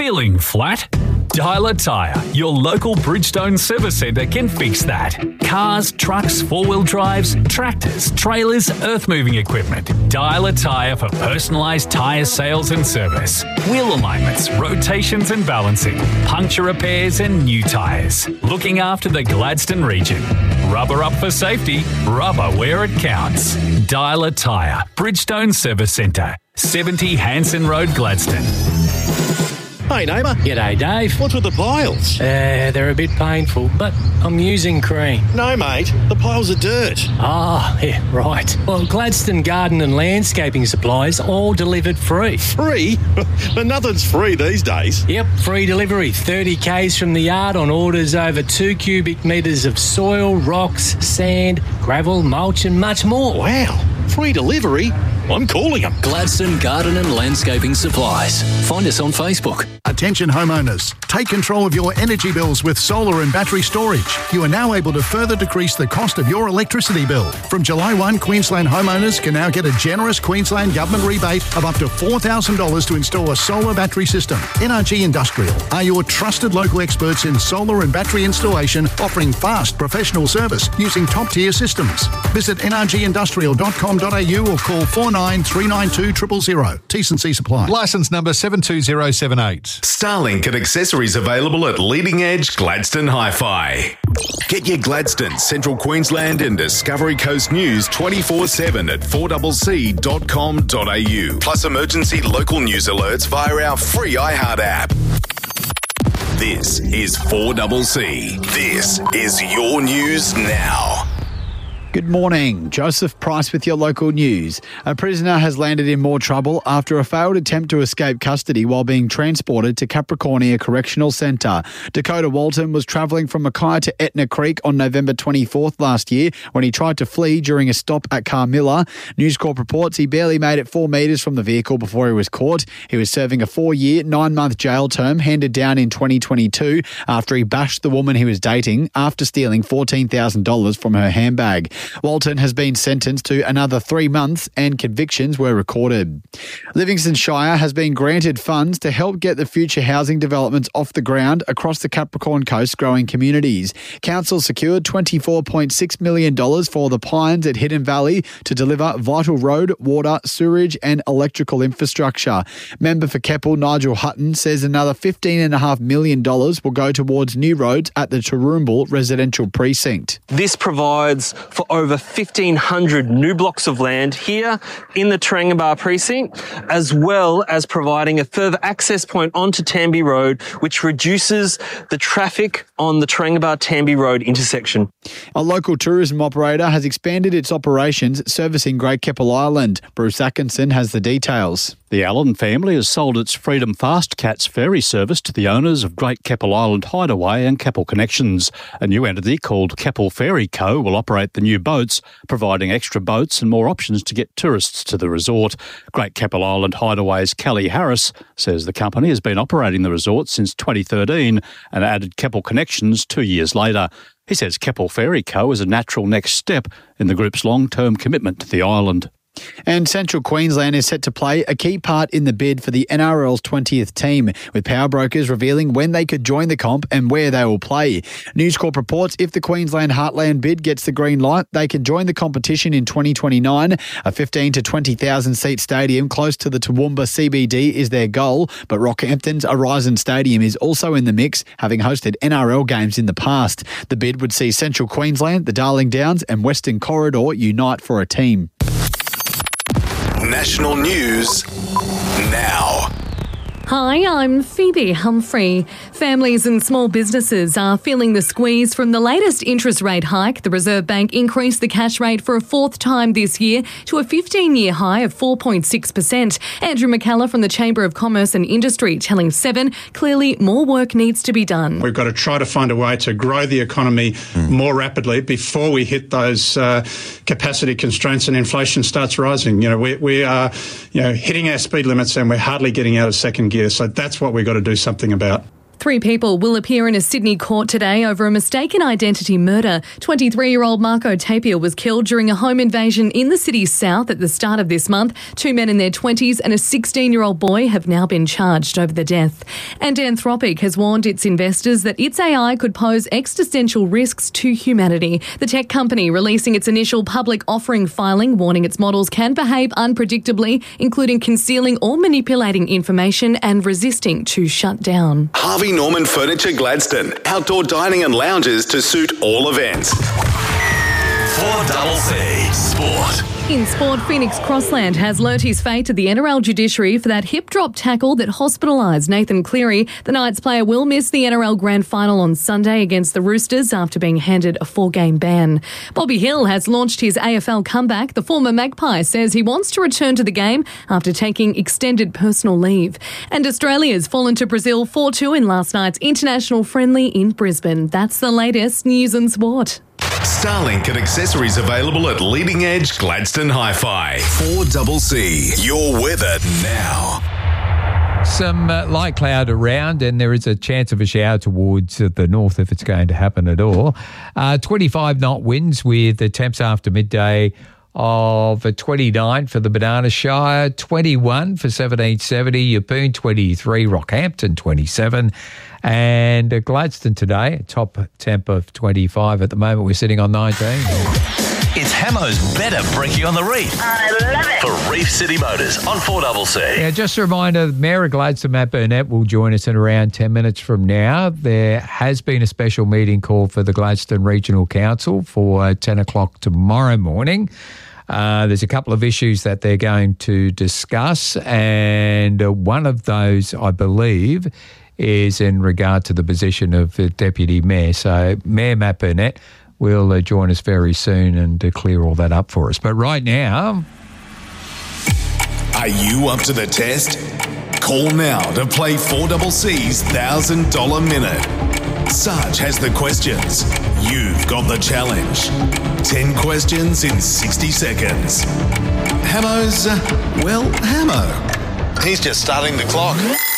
Feeling flat? Dialer Tyre, your local Bridgestone service centre can fix that. Cars, trucks, four-wheel drives, tractors, trailers, earth-moving equipment. Dialer Tyre for personalised tyre sales and service. Wheel alignments, rotations and balancing, puncture repairs and new tyres. Looking after the Gladstone region. Rubber up for safety, rubber where it counts. Dialer Tyre, Bridgestone Service Centre, 70 Hanson Road, Gladstone. Hey, neighbour. G'day, Dave. What's with the piles? They're a bit painful, but I'm using cream. No, mate. The piles are dirt. Ah, yeah, right. Well, Gladstone Garden and Landscaping Supplies all delivered free. Free? But nothing's free these days. Yep, free delivery. 30 Ks from the yard on orders over 2 cubic metres of soil, rocks, sand, gravel, mulch and much more. Wow. Free delivery? I'm calling them. Gladstone Garden and Landscaping Supplies. Find us on Facebook. Attention homeowners, take control of your energy bills with solar and battery storage. You are now able to further decrease the cost of your electricity bill. From July 1, Queensland homeowners can now get a generous Queensland Government rebate of up to $4,000 to install a solar battery system. NRG Industrial are your trusted local experts in solar and battery installation, offering fast professional service using top-tier systems. Visit nrgindustrial.com.au or call 49392000. T&C Supply. Licence number 72078. Starlink and accessories available at Leading Edge Gladstone Hi-Fi. Get your Gladstone, Central Queensland and Discovery Coast news 24/7 at 4cc.com.au. Plus emergency local news alerts via our free iHeart app. This is 4CC. This is your news now. Good morning. Joseph Price with your local news. A prisoner has landed in more trouble after a failed attempt to escape custody while being transported to Capricornia Correctional Centre. Dakota Walton was travelling from Mackay to Etna Creek on November 24th last year when he tried to flee during a stop at Carmilla. News Corp reports he barely made it 4 metres from the vehicle before he was caught. He was serving a 4-year, 9-month jail term handed down in 2022 after he bashed the woman he was dating after stealing $14,000 from her handbag. Walton has been sentenced to another 3 months and convictions were recorded. Livingston Shire has been granted funds to help get the future housing developments off the ground across the Capricorn Coast growing communities. Council secured $24.6 million for the Pines at Hidden Valley to deliver vital road, water, sewerage and electrical infrastructure. Member for Keppel, Nigel Hutton, says another $15.5 million will go towards new roads at the Toowoomba residential precinct. This provides for over 1,500 new blocks of land here in the Tarangabar precinct, as well as providing a further access point onto Tamby Road, which reduces the traffic on the Tarangabar-Tamby Road intersection. A local tourism operator has expanded its operations servicing Great Keppel Island. Bruce Atkinson has the details. The Allen family has sold its Freedom Fast Cats ferry service to the owners of Great Keppel Island Hideaway and Keppel Connections. A new entity called Keppel Ferry Co. will operate the new boats, providing extra boats and more options to get tourists to the resort. Great Keppel Island Hideaway's Kelly Harris says the company has been operating the resort since 2013 and added Keppel Connections 2 years later. He says Keppel Ferry Co. is a natural next step in the group's long-term commitment to the island. And Central Queensland is set to play a key part in the bid for the NRL's 20th team, with power brokers revealing when they could join the comp and where they will play. News Corp reports if the Queensland Heartland bid gets the green light, they can join the competition in 2029. A 15 to 20,000 seat stadium close to the Toowoomba CBD is their goal, but Rockhampton's Horizon Stadium is also in the mix, having hosted NRL games in the past. The bid would see Central Queensland, the Darling Downs and Western Corridor unite for a team. National news now. Hi, I'm Phoebe Humphrey. Families and small businesses are feeling the squeeze from the latest interest rate hike. The Reserve Bank increased the cash rate for a 4th time this year to a 15-year high of 4.6%. Andrew McKellar from the Chamber of Commerce and Industry telling Seven clearly more work needs to be done. We've got to try to find a way to grow the economy more rapidly before we hit those capacity constraints and inflation starts rising. We are hitting our speed limits and we're hardly getting out of second gear. So that's what we've got to do something about. 3 people will appear in a Sydney court today over a mistaken identity murder. 23-year-old Marco Tapia was killed during a home invasion in the city's south at the start of this month. 2 men in their 20s and a 16-year-old boy have now been charged over the death. And Anthropic has warned its investors that its AI could pose existential risks to humanity. The tech company releasing its initial public offering filing, warning its models can behave unpredictably, including concealing or manipulating information and resisting to shut down. Harvey Norman Furniture Gladstone. Outdoor dining and lounges to suit all events. 4CC Sport. In sport, Phoenix Crossland has learnt his fate at the NRL judiciary for that hip drop tackle that hospitalised Nathan Cleary. The Knights player will miss the NRL Grand Final on Sunday against the Roosters after being handed a 4-game ban. Bobby Hill has launched his AFL comeback. The former Magpie says he wants to return to the game after taking extended personal leave. And Australia's fallen to Brazil 4-2 in last night's international friendly in Brisbane. That's the latest news and sport. Starlink and accessories available at Leading Edge Gladstone Hi-Fi. 4CC. Your weather now. Some light cloud around, and there is a chance of a shower towards the north if it's going to happen at all. 25 knot winds with the temps after midday of 29 for the Banana Shire, 21 for 1770, Yeppoon 23, Rockhampton 27, and Gladstone today, a top temp of 25. At the moment, we're sitting on 19. It's Hamo's Better Brekkie on the Reef. I love it. For Reef City Motors on 4CC. Yeah, just a reminder, Mayor of Gladstone, Matt Burnett, will join us in around 10 minutes from now. There has been a special meeting called for the Gladstone Regional Council for 10 o'clock tomorrow morning. There's a couple of issues that they're going to discuss, and one of those, I believe, is in regard to the position of the Deputy Mayor. So Mayor Matt Burnett will join us very soon and clear all that up for us. But right now... Are you up to the test? Call now to play 4CC's $1,000 Minute. Sarge has the questions. You've got the challenge. 10 questions in 60 seconds. Hamo's, Hamo. He's just starting the clock.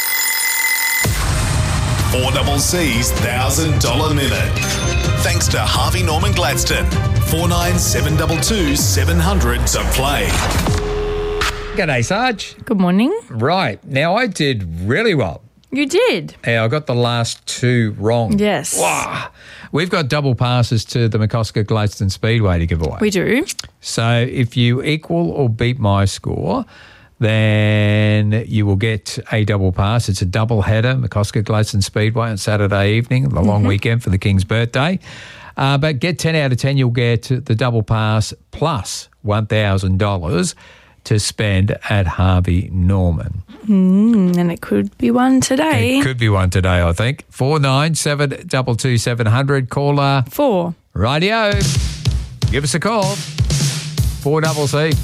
4CC's $1,000 Minute. Thanks to Harvey Norman Gladstone. 497222 700 to play. G'day, Sarge. Good morning. Right. Now, I did really well. You did? Yeah, I got the last 2 wrong. Yes. Wow. We've got double passes to the McCosker Gladstone Speedway to give away. We do. So if you equal or beat my score, then you will get a double pass. It's a double header, McCosker Gladstone Speedway on Saturday evening, the long weekend for the King's birthday. But get 10 out of 10, you'll get the double pass plus $1,000 to spend at Harvey Norman. And it could be one today. It could be one today, I think. 497222 700. Caller 4. Rightio. Give us a call. 4CC.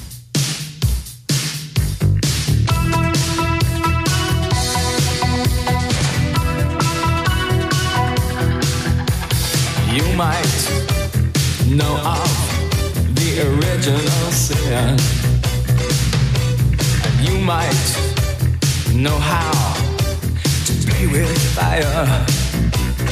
You might know of the original sin. You might know how to play with fire.